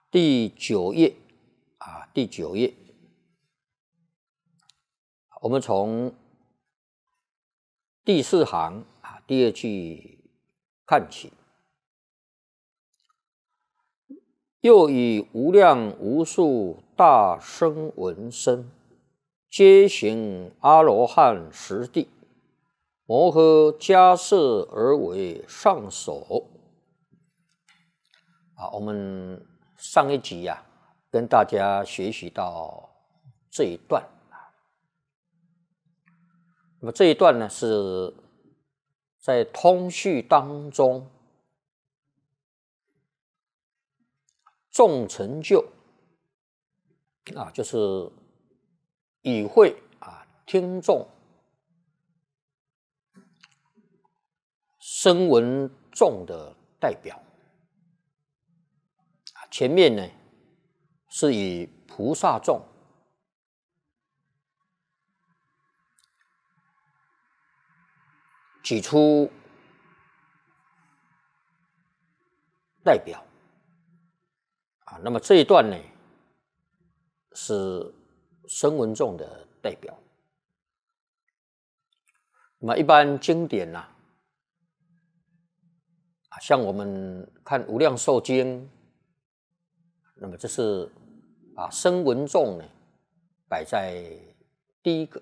第9页第9页，我们从第4行第2句看起。又以无量无数大声闻身，皆行阿罗汉实地，摩诃迦摄而为上首。我们上一集跟大家学习到这一段。那么这一段呢，是在通序当中众成就就是与会听众声闻众的代表。前面呢是以菩萨众举出代表那么这一段呢是声闻众的代表。那么一般经典像我们看《无量寿经》，那么这是声闻众呢摆在第一个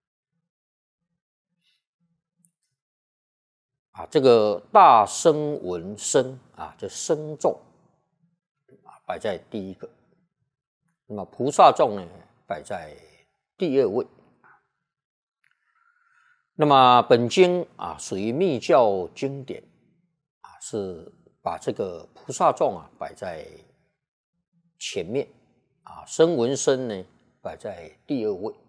这个大声闻身这声众摆在第一个，那么菩萨众呢摆在第2位。那么本经属于密教经典是把这个菩萨众摆在前面声闻身呢摆在第2位。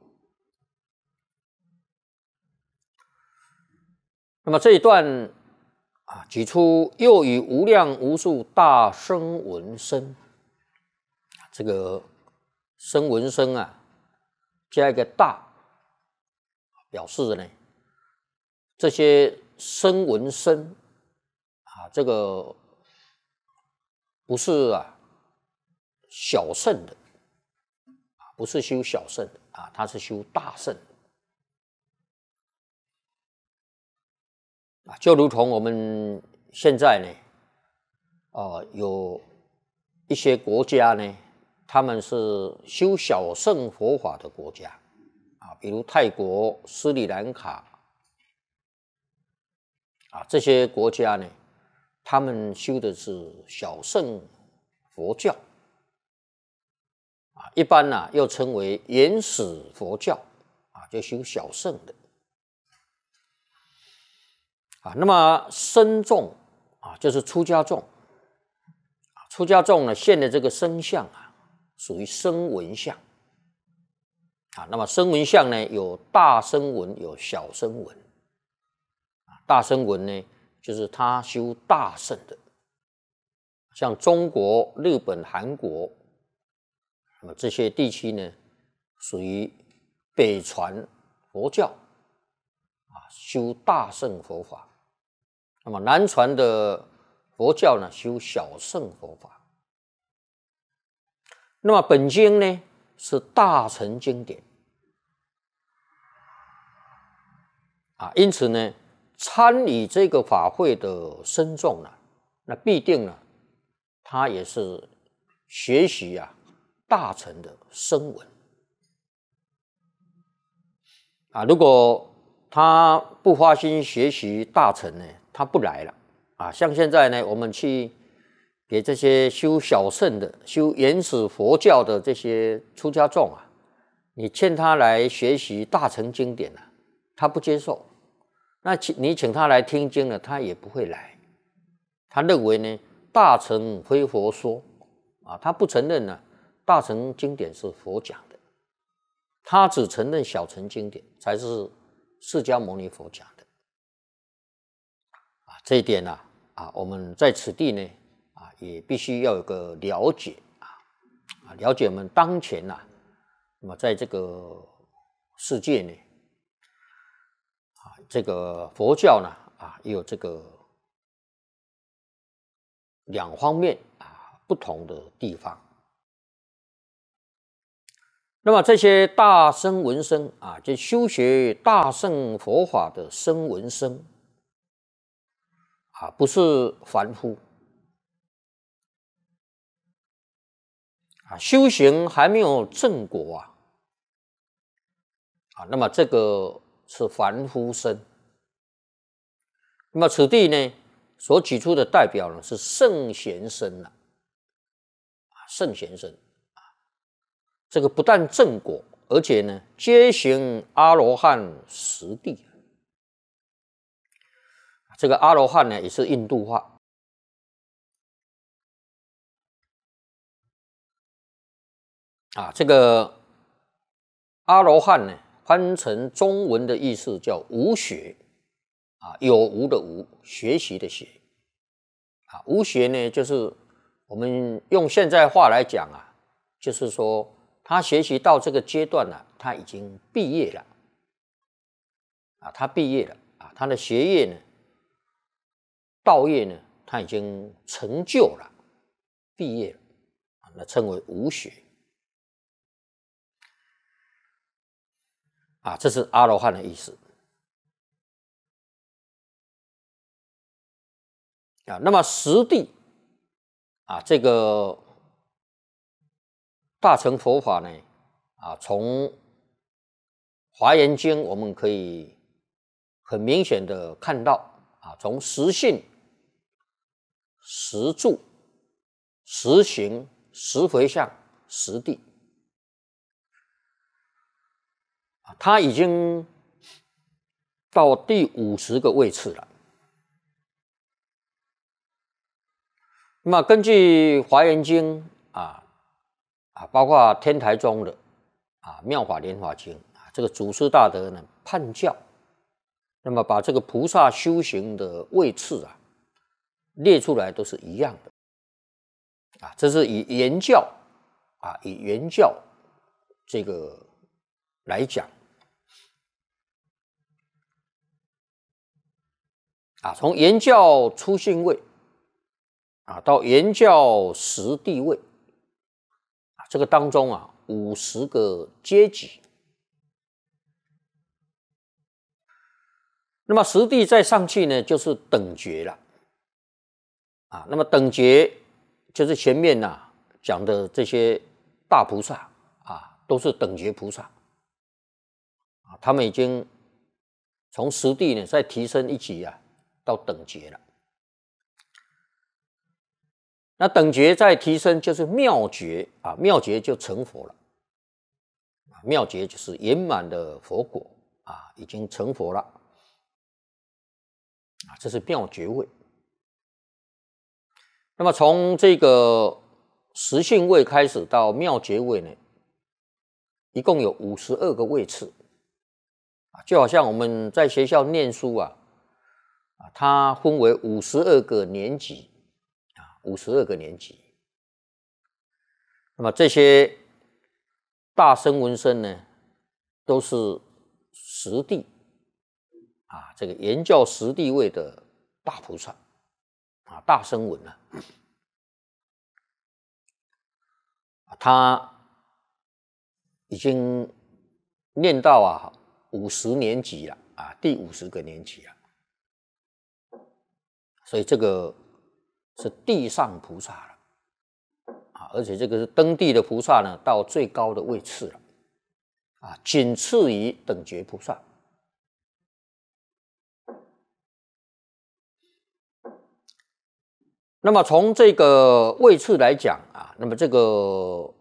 那么这一段举出又以无量无数大声闻身，这个声闻身加一个大，表示呢这些声闻身这个不是小乘的，不是修小乘的它是修大乘的。就如同我们现在呢有一些国家呢，他们是修小乘佛法的国家比如泰国、斯里兰卡这些国家呢，他们修的是小乘佛教一般又称为原始佛教就修小乘的那么身众就是出家众出家众呢现的这个身相属于声闻相那么声闻相呢有大声闻有小声闻大声闻呢就是他修大乘的，像中国、日本、韩国那么这些地区呢属于北传佛教修大乘佛法，那么南传的佛教呢修小乘佛法。那么本经呢是大乘经典因此呢参与这个法会的僧众那必定他也是学习大乘的声闻如果他不发心学习大乘呢，他不来了像现在呢我们去给这些修小乘的修原始佛教的这些出家众你劝他来学习大乘经典他不接受，那你请他来听经他也不会来，他认为呢大乘非佛说他不承认大乘经典是佛讲的，他只承认小乘经典才是释迦牟尼佛讲的这一点我们在此地呢也必须要有个了解了解我们当前那么在这个世界呢这个佛教呢也有这个2方面不同的地方。那么这些大声闻声啊，就修学大乘佛法的声闻声啊，不是凡夫啊，修行还没有正果啊，那么这个是凡夫身。那么此地呢，所举出的代表呢是圣贤身圣贤身这个不但正果，而且呢，皆行阿罗汉实地。这个阿罗汉呢，也是印度话这个阿罗汉呢，翻成中文的意思叫无学有无的无，学习的学无学呢，就是我们用现在话来讲就是说他学习到这个阶段他已经毕业了他毕业了他的学业呢，道业呢，他已经成就了，毕业了那称为无学这是阿罗汉的意思那么实地这个大乘佛法呢从华严经我们可以很明显的看到从实性、实住、实行、实回向、实地他已经到第50个位次了。那么根据华严经包括天台宗的妙法莲华经这个祖师大德呢判教，那么把这个菩萨修行的位次列出来都是一样的这是以原教以原教这个来讲从原教初信位到原教实地位这个当中50个阶级。那么实地再上去呢，就是等觉了那么等觉就是前面讲的这些大菩萨都是等觉菩萨他们已经从实地呢再提升一级到等觉了。那等觉再提升就是妙觉妙觉就成佛了妙觉就是圆满的佛果已经成佛了这是妙觉位。那么从这个实性位开始到妙觉位呢，一共有52个位次就好像我们在学校念书它分为52个年级52个年级。那么这些大声闻声呢，都是实地这个原教实地位的大菩萨大声闻他已经念到50年级了第50个年级了，所以这个是地上菩萨了而且这个是登地的菩萨呢，到最高的位次了仅次于等觉菩萨。那么从这个位次来讲那么这个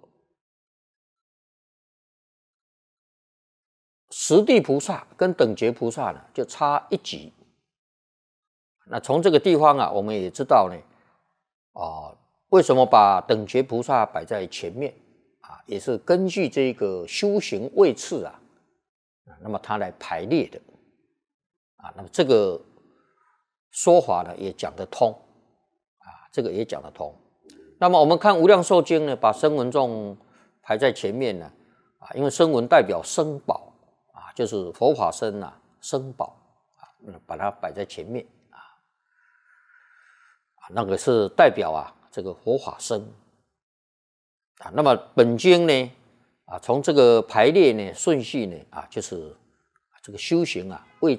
实地菩萨跟等觉菩萨呢就差一级。那从这个地方我们也知道呢为什么把等觉菩萨摆在前面也是根据这个修行位次那么它来排列的那么这个说法呢也讲得通这个也讲得通。那么我们看无量寿经呢，把声闻众排在前面呢因为声闻代表声宝就是佛法身声宝把它摆在前面那个是代表这个佛法僧那么本经呢从这个排列呢顺序呢就是这个修行为